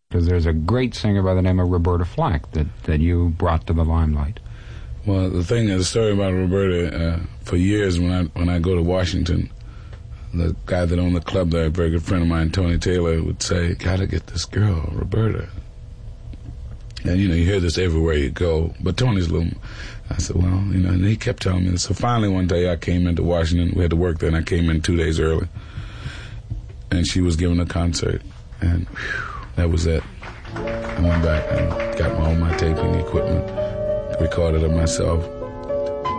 Because there's a great singer by the name of Roberta Flack that you brought to the limelight. Well, the story about Roberta, for years when I go to Washington, the guy that owned the club there, a very good friend of mine, Tony Taylor, would say, "Gotta get this girl, Roberta." And, you hear this everywhere you go. But Tony's a little... I said, well, and he kept telling me this. So finally one day I came into Washington. We had to work there, and I came in 2 days early. And she was giving a concert. And that was it. I went back and got all my taping equipment, recorded it myself.